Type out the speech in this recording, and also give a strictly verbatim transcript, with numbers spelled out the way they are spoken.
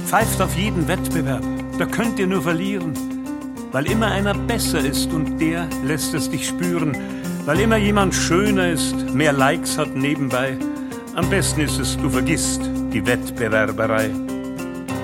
pfeift auf jeden Wettbewerb, da könnt ihr nur verlieren. Weil immer einer besser ist und der lässt es dich spüren. Weil immer jemand schöner ist, mehr Likes hat nebenbei. Am besten ist es, du vergisst die Wettbewerberei.